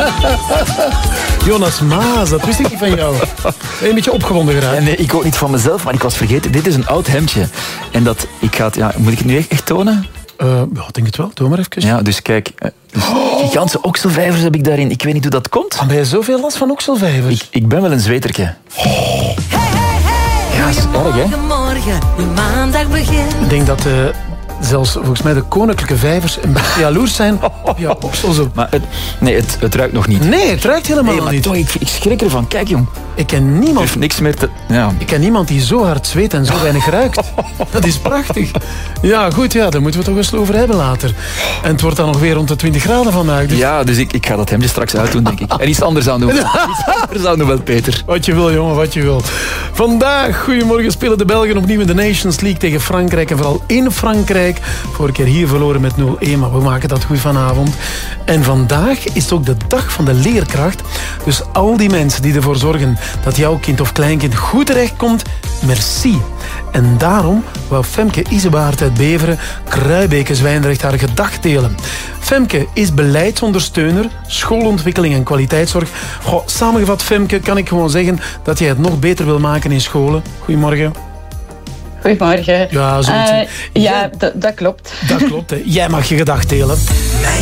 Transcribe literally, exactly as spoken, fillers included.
Jonas Maas, dat wist ik niet van jou. Ben je een beetje opgewonden geraakt? Nee, ik ook niet van mezelf, maar ik was vergeten. Dit is een oud hemdje. En dat, ik ga het, ja, moet ik het nu echt, echt tonen? Uh, ja, ik denk het wel. Doe maar even. Ja, dus kijk. Dus gigantische okselvijvers heb ik daarin. Ik weet niet hoe dat komt. Heb jij zoveel last van okselvijvers? Ik, ik ben wel een zweterke. Hey, hey, hey. Ja, is erg, hè? Morgen, de maandag begint. Ik denk dat... Uh, Zelfs volgens mij de koninklijke vijvers een beetje jaloers zijn op jouw oksel zo. Maar het, nee, het, het ruikt nog niet. Nee, het ruikt helemaal nee, maar niet. Toch, ik, ik schrik ervan. Kijk, jong. Ik ken niemand... Er is niks meer te... Ja. Ik ken niemand die zo hard zweet en zo weinig ruikt. Dat is prachtig. Ja, goed, ja, daar moeten we toch eens over hebben later. En het wordt dan nog weer rond de twintig graden vandaag. Dus... Ja, dus ik, ik ga dat hemdje straks uitdoen, denk ik. En iets anders aan doen. Iets anders aan doen wel, Peter. Wat je wil, jongen, wat je wil. Vandaag, goedemorgen, spelen de Belgen opnieuw in de Nations League tegen Frankrijk. En vooral in Frankrijk. Vorige keer hier verloren met nul een, maar we maken dat goed vanavond. En vandaag is het ook de dag van de leerkracht. Dus al die mensen die ervoor zorgen dat jouw kind of kleinkind goed terechtkomt, merci. En daarom wou Femke Isebaert uit Beveren, Kruibeke Zwijndrecht haar gedacht delen. Femke is beleidsondersteuner, schoolontwikkeling en kwaliteitszorg. Goh, samengevat, Femke, kan ik gewoon zeggen dat jij het nog beter wil maken in scholen. Goedemorgen. Goedemorgen. Ja, zoiets. Uh, ja, d- dat klopt. Dat klopt, hè. Jij mag je gedacht delen.